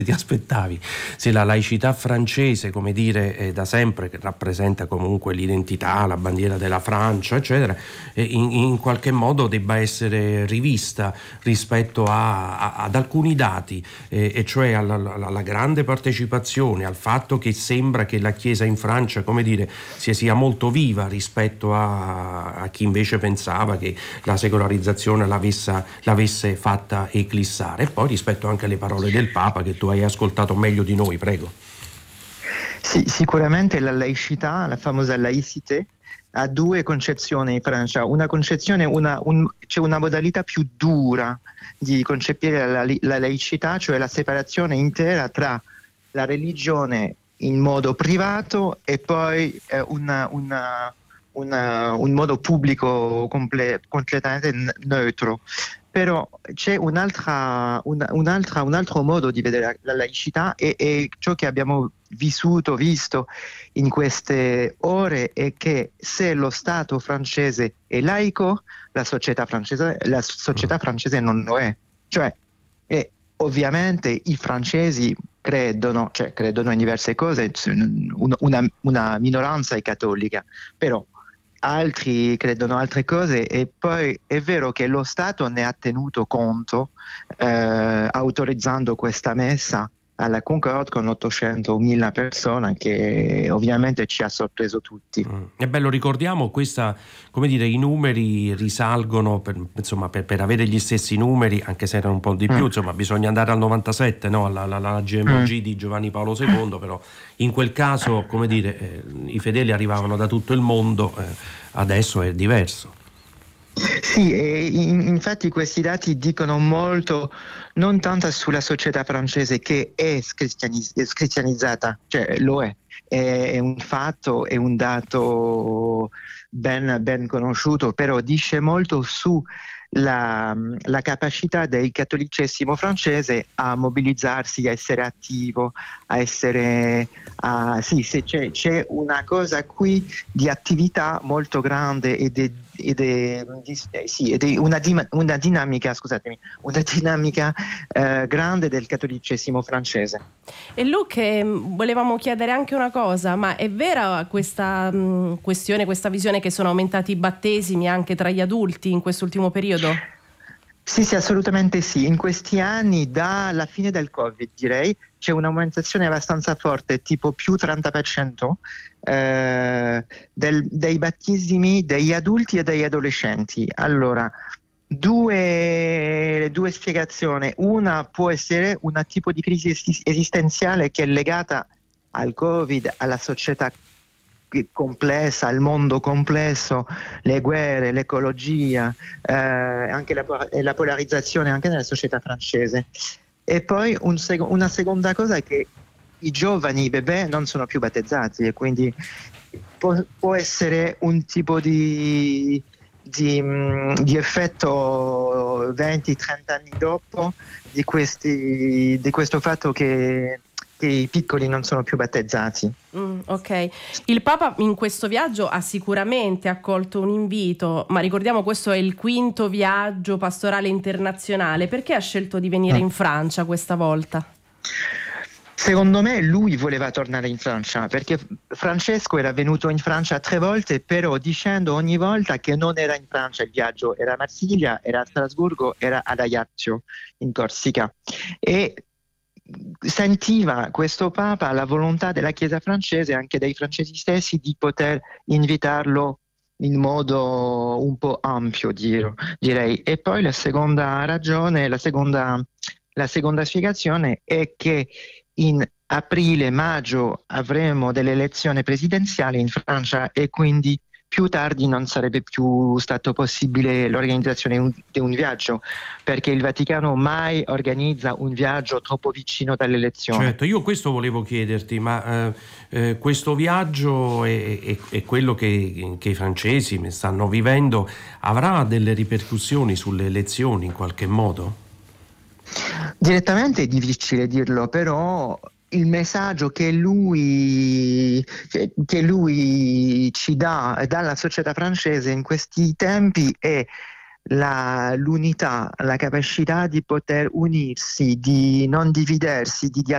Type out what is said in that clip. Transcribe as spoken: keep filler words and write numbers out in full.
ti aspettavi, se la laicità francese, come dire, eh, da sempre, che rappresenta comunque l'identità, la bandiera della Francia, eccetera, eh, in, in qualche modo debba essere rivista rispetto a, a, ad alcuni dati, eh, e cioè alla, alla, alla grande partecipazione, al fatto che sembra che la Chiesa in Francia, come dire, sia, sia molto viva rispetto a, a chi invece pensava che la secolarizzazione l'avesse, l'avesse fatta eclissare, e poi rispetto anche alle parole del Papa che tu hai ascoltato meglio di noi, prego. Sì, sicuramente la laicità, la famosa laicité, ha due concezioni in Francia. Una concezione, una, un, c'è una modalità più dura di concepire la, la laicità, cioè la separazione intera tra la religione in modo privato e poi eh, una, una, una, un modo pubblico comple- completamente n- neutro. Però c'è un'altra, una, un'altra, un altro modo di vedere la, la laicità e, e ciò che abbiamo vissuto, visto in queste ore è che se lo Stato francese è laico, la società francese, la società francese non lo è. Cioè, e ovviamente i francesi credono, cioè credono in diverse cose, una, una minoranza è cattolica, però altri credono altre cose, e poi è vero che lo Stato ne ha tenuto conto eh, autorizzando questa messa alla Concorde con ottocentomila persone, che ovviamente ci ha sorpreso tutti. Mm. È bello, ricordiamo questa, come dire, i numeri risalgono per, insomma, per, per avere gli stessi numeri, anche se erano un po' di più, Mm. insomma bisogna andare al novantasette, no? alla, alla, alla G M G mm. di Giovanni Paolo secondo, però in quel caso, come dire, eh, i fedeli arrivavano da tutto il mondo, eh, adesso è diverso. Sì, e in, infatti questi dati dicono molto, non tanto sulla società francese che è cristianiz- cristianizzata, cioè lo è, è, è un fatto, è un dato ben, ben conosciuto, però dice molto su la, la capacità del cattolicesimo francese a mobilizzarsi, a essere attivo, a essere... A, sì, se c'è, c'è una cosa qui di attività molto grande ed è, ed è, sì, ed è una, una dinamica, scusatemi, una dinamica eh, grande del cattolicesimo francese. E Luke, volevamo chiedere anche una cosa, ma è vera questa mh, questione, questa visione che sono aumentati i battesimi anche tra gli adulti in quest'ultimo periodo? Sì, sì, assolutamente sì. In questi anni, dalla fine del Covid, direi, c'è un'aumentazione abbastanza forte, tipo più trenta per cento eh, del, dei battesimi degli adulti e degli adolescenti. Allora, due, due spiegazioni. Una può essere un tipo di crisi esistenziale che è legata al Covid, alla società complessa, al mondo complesso, le guerre, l'ecologia, eh, anche la, la polarizzazione anche nella società francese. E poi un sec- una seconda cosa è che i giovani, i bebè, non sono più battezzati, e quindi può, può essere un tipo di, di, di effetto venti trenta anni dopo di, questi, di questo fatto che che i piccoli non sono più battezzati. Mm, ok. Il Papa in questo viaggio ha sicuramente accolto un invito, ma ricordiamo questo è il quinto viaggio pastorale internazionale. Perché ha scelto di venire in Francia questa volta? Secondo me lui voleva tornare in Francia, perché Francesco era venuto in Francia tre volte, però dicendo ogni volta che non era in Francia il viaggio, era a Marsiglia, era a Strasburgo, era ad Ajaccio, in Corsica. E sentiva questo Papa la volontà della Chiesa francese, anche dei francesi stessi, di poter invitarlo in modo un po' ampio, direi. E poi la seconda ragione, la seconda, la seconda spiegazione è che in aprile-maggio avremo delle elezioni presidenziali in Francia, e quindi più tardi non sarebbe più stato possibile l'organizzazione di un viaggio, perché il Vaticano mai organizza un viaggio troppo vicino dalle elezioni. Certo, io questo volevo chiederti, ma eh, eh, questo viaggio e, e, e quello che, che i francesi stanno vivendo avrà delle ripercussioni sulle elezioni in qualche modo? Direttamente è difficile dirlo, però il messaggio che lui, che lui ci dà dalla società francese in questi tempi è la, l'unità, la capacità di poter unirsi, di non dividersi, di dialogare